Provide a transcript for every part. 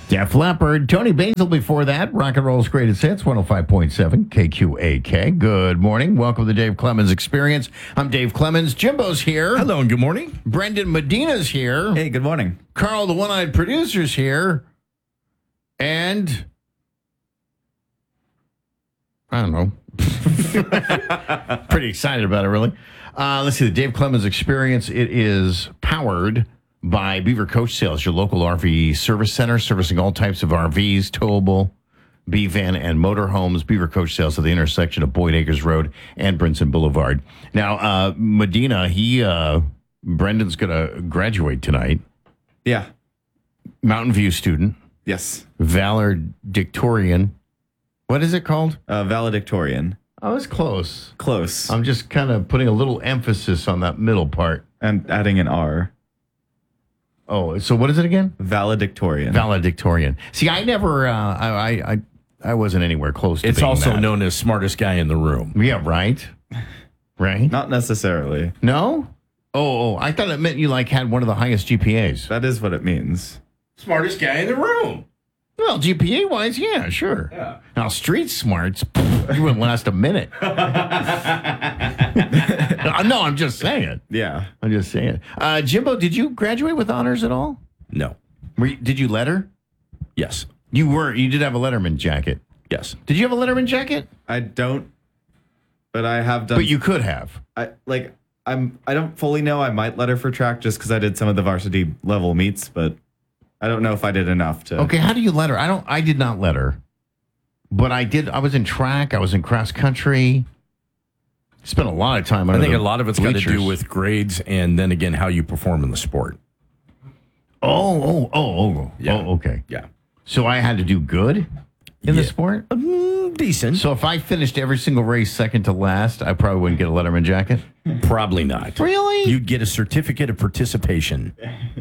Def Leppard, Tony Basil before that. Rock and Roll's Greatest Hits, 105.7 KQAK. Good morning. Welcome to the Dave Clemens Experience. I'm Dave Clemens. Jimbo's here. Hello and good morning. Brendan Medina's here. Hey, good morning. Carl, the one-eyed producer's here. And I don't know. Pretty excited about it, really. Let's see, the Dave Clemens Experience. It is powered by Beaver Coach Sales, your local RV service center, servicing all types of RVs, towable, B-van, and motorhomes. Beaver Coach Sales at the intersection of Boyd Acres Road and Brinson Boulevard. Now, Medina, Brendan's going to graduate tonight. Yeah. Mountain View student. Yes. Valedictorian. What is it called? Valedictorian. Oh, it's close. Close. I'm just kind of putting a little emphasis on that middle part. And adding an R. Oh, so what is it again? Valedictorian. Valedictorian. See, I never, I wasn't anywhere close to It's being also that. known as smartest guy in the room. Yeah, right? Right? Not necessarily. No? Oh, I thought it meant you had one of the highest GPAs. That is what it means. Smartest guy in the room. Well, GPA-wise, yeah, sure. Yeah. Now, street smarts, you wouldn't last a minute. No, I'm just saying. Yeah. I'm just saying. Jimbo, did you graduate with honors at all? No. Did you letter? Yes. You did have a Letterman jacket. Yes. Did you have a Letterman jacket? I don't, but I have done. But you could have. I don't fully know. I might letter for track just because I did some of the varsity level meets, but I don't know if I did enough to. Okay, how do you letter? I did not letter. But I did. I was in track. I was in cross country. Spent a lot of time. I think a lot of it's got to do with grades and then again how you perform in the sport. Oh, Yeah. okay. Yeah. So I had to do good in the sport? Decent. So if I finished every single race second to last, I probably wouldn't get a Letterman jacket? Probably not. Really? You'd get a certificate of participation.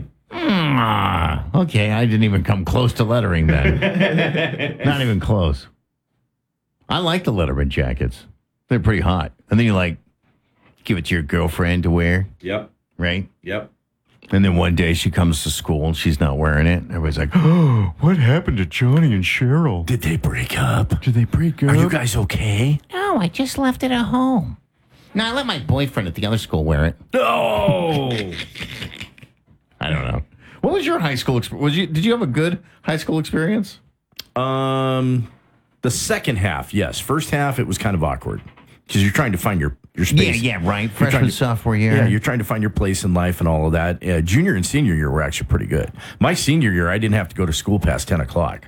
Okay, I didn't even come close to lettering then. Not even close. I like the Letterman jackets. They're pretty hot. And then you give it to your girlfriend to wear, Yep. right? Yep. And then one day she comes to school and she's not wearing it. Everybody's like, oh, what happened to Johnny and Cheryl? Did they break up? Did they break up? Are you guys okay? No, I just left it at home. No, I let my boyfriend at the other school wear it. No. I don't know. What was your high school experience? Did you have a good high school experience? The second half, yes. First half, it was kind of awkward because you're trying to find your space. Yeah, right. Freshman, sophomore year. Yeah, you're trying to find your place in life and all of that. Junior and senior year were actually pretty good. My senior year, I didn't have to go to school past 10 o'clock.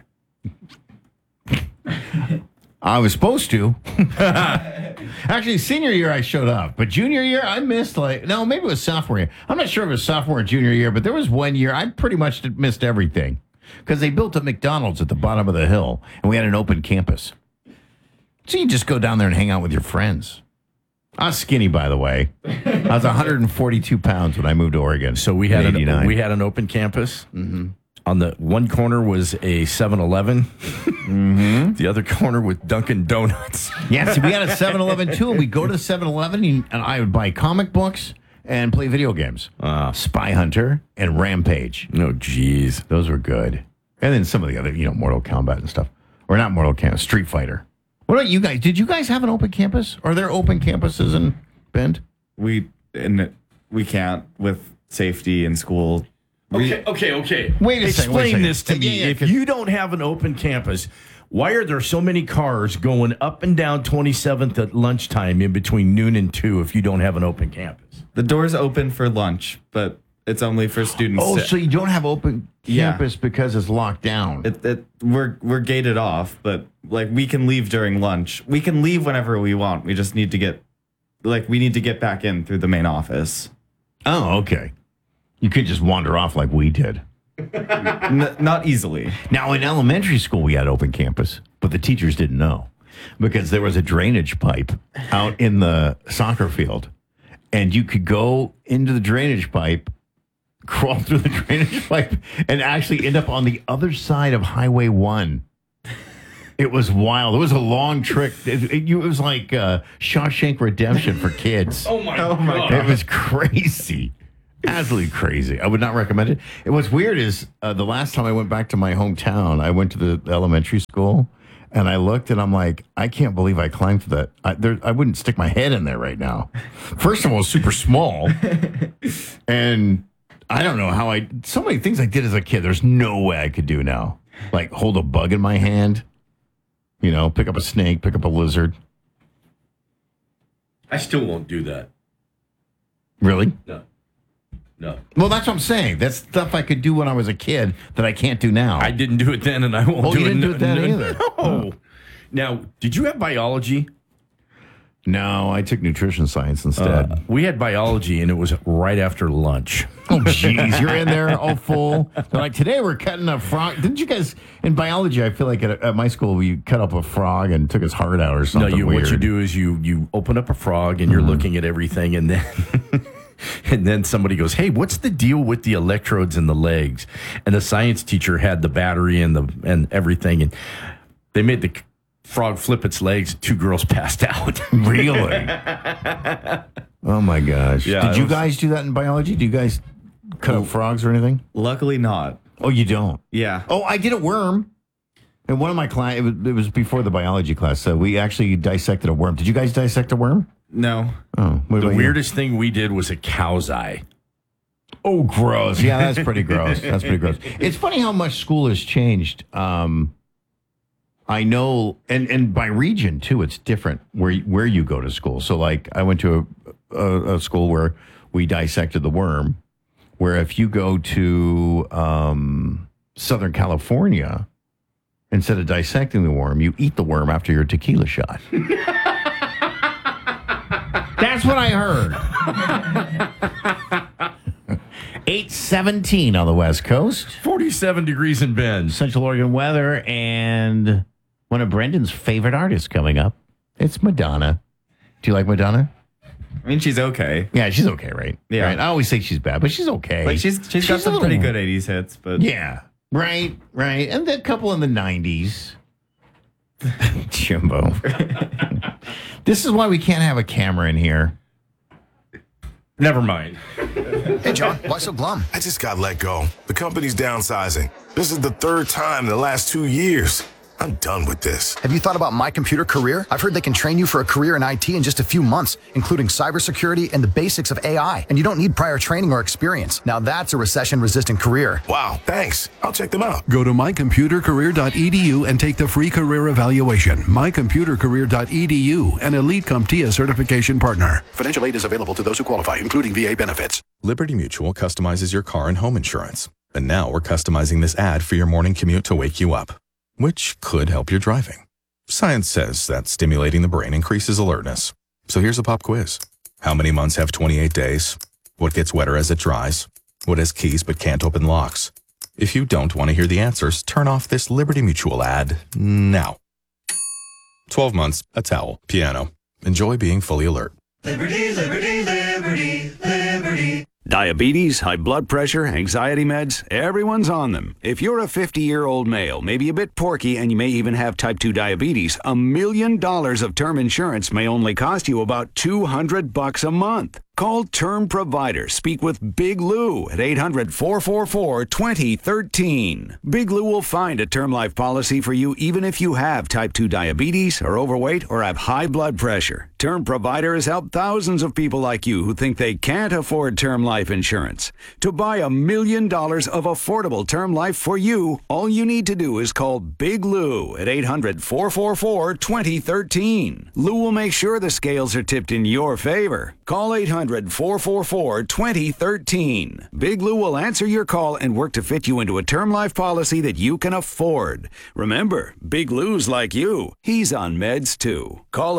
I was supposed to. Actually, senior year I showed up, but junior year I missed maybe it was sophomore year. I'm not sure if it was sophomore or junior year, but there was one year I pretty much missed everything because they built a McDonald's at the bottom of the hill and we had an open campus. So you just go down there and hang out with your friends. I was skinny, by the way. I was 142 pounds when I moved to Oregon. So we had an open campus. Mm-hmm. On the one corner was a 7-Eleven. Mm-hmm. The other corner was Dunkin' Donuts. Yeah, see, we had a 7-Eleven too, and we'd go to 7-Eleven, and I would buy comic books and play video games. Spy Hunter and Rampage. Oh, geez. Those were good. And then some of the other, Mortal Kombat and stuff. Or not Mortal Kombat, Street Fighter. What about you guys? Did you guys have an open campus? Are there open campuses in Bend? We can't with safety in school. Okay. Wait a second. Explain this to me. Yeah, if you don't have an open campus, why are there so many cars going up and down 27th at lunchtime in between noon and 2 if you don't have an open campus? The door's open for lunch, but it's only for students. Oh, so you don't have open campus because it's locked down. We're gated off, but we can leave during lunch. We can leave whenever we want. We just need to get back in through the main office. Oh, okay. You could just wander off like we did. Not easily. Now, in elementary school, we had open campus, but the teachers didn't know because there was a drainage pipe out in the soccer field. And you could go into the drainage pipe, crawl through the drainage pipe, and actually end up on the other side of Highway 1. It was wild. It was a long trick. It was like Shawshank Redemption for kids. Oh, my God. It was crazy. Absolutely crazy. I would not recommend it. And what's weird is the last time I went back to my hometown, I went to the elementary school, and I looked, and I'm like, I can't believe I climbed to that. I wouldn't stick my head in there right now. First of all, it's super small, and I don't know how so many things I did as a kid, there's no way I could do now. Like hold a bug in my hand, pick up a snake, pick up a lizard. I still won't do that. Really? No. Well, that's what I'm saying. That's stuff I could do when I was a kid that I can't do now. I didn't do it then, and I won't do it. You didn't do it then either. No. Oh. Now, did you have biology? No, I took nutrition science instead. We had biology, and it was right after lunch. Oh, jeez. You're in there all full. They're like, today we're cutting a frog. Didn't you guys, in biology, I feel like at my school, we cut up a frog and took his heart out or something weird. What you do is you open up a frog, and you're looking at everything, and then... And then somebody goes, hey, what's the deal with the electrodes in the legs? And the science teacher had the battery and everything. And they made the frog flip its legs. 2 girls passed out. Really? Oh, my gosh. Yeah, Did you guys do that in biology? Do you guys cut up frogs or anything? Luckily not. Oh, you don't? Yeah. Oh, I did a worm. And one of my clients, it was before the biology class, so we actually dissected a worm. Did you guys dissect a worm? No. Oh, the weirdest thing we did was a cow's eye. Oh, gross. Yeah, that's pretty gross. That's pretty gross. It's funny how much school has changed. I know, and by region, too, it's different where you go to school. So, like, I went to a school where we dissected the worm, where if you go to Southern California, instead of dissecting the worm, you eat the worm after your tequila shot. That's what I heard. 8:17 on the West Coast. 47 degrees in Bend. Central Oregon weather, and one of Brendan's favorite artists coming up. It's Madonna. Do you like Madonna? I mean, she's okay. Yeah, she's okay, right? Yeah. Right? I always say she's bad, but she's okay. Like she's got some pretty good 80s hits, but yeah. Right. And a couple in the 90s. Jimbo. This is why we can't have a camera in here. Never mind. Hey, John, why so glum? I just got let go. The company's downsizing. This is the 3rd time in the last 2 years. I'm done with this. Have you thought about My Computer Career? I've heard they can train you for a career in IT in just a few months, including cybersecurity and the basics of AI. And you don't need prior training or experience. Now that's a recession-resistant career. Wow, thanks. I'll check them out. Go to mycomputercareer.edu and take the free career evaluation. Mycomputercareer.edu, an Elite CompTIA certification partner. Financial aid is available to those who qualify, including VA benefits. Liberty Mutual customizes your car and home insurance. And now we're customizing this ad for your morning commute to wake you up, which could help your driving. Science says that stimulating the brain increases alertness. So here's a pop quiz. How many months have 28 days? What gets wetter as it dries? What has keys but can't open locks? If you don't want to hear the answers, turn off this Liberty Mutual ad now. 12 months, a towel, piano. Enjoy being fully alert. Liberty, liberty, liberty, liberty. Diabetes, high blood pressure, anxiety meds, everyone's on them. If you're a 50-year-old male, maybe a bit porky, and you may even have type 2 diabetes, $1 million of term insurance may only cost you about $200 a month. Call Term Provider. Speak with Big Lou at 800-444-2013. Big Lou will find a term life policy for you even if you have type 2 diabetes, are overweight, or have high blood pressure. Term Provider has helped thousands of people like you who think they can't afford term life insurance. To buy $1 million of affordable term life for you, all you need to do is call Big Lou at 800-444-2013. Lou will make sure the scales are tipped in your favor. Call 800-444-2013. Big Lou will answer your call and work to fit you into a term life policy that you can afford. Remember, Big Lou's like you. He's on meds too. Call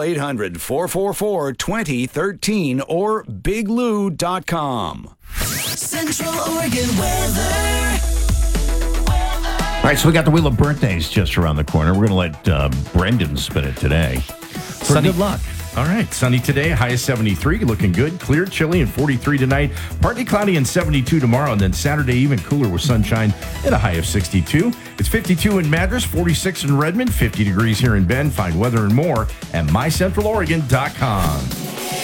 800-444-2013 or biglou.com. Central Oregon weather. All right, so we got the Wheel of Birthdays just around the corner. We're going to let Brendan spin it today. For Sunny. good luck. All right, sunny today, high of 73, looking good. Clear, chilly, and 43 tonight. Partly cloudy and 72 tomorrow, and then Saturday even cooler with sunshine at a high of 62. It's 52 in Madras, 46 in Redmond, 50 degrees here in Bend. Find weather and more at mycentraloregon.com.